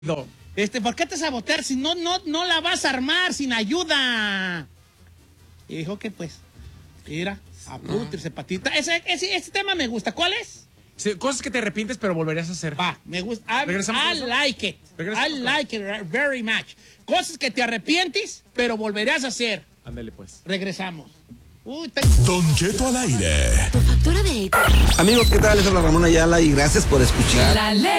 ¿Por qué te sabotear si no la vas a armar sin ayuda? Y dijo que pues, mira, apúntrese, patita. Ese tema me gusta. ¿Cuál es? Sí, cosas que te arrepientes pero volverías a hacer. Va, me gusta. I like it. I like it very much. Cosas que te arrepientes pero volverías a hacer. Ándale pues. Regresamos. Don Cheto al aire. Tu factura de... Amigos, ¿qué tal? Les habla Ramón Ayala y gracias por escuchar. La ley.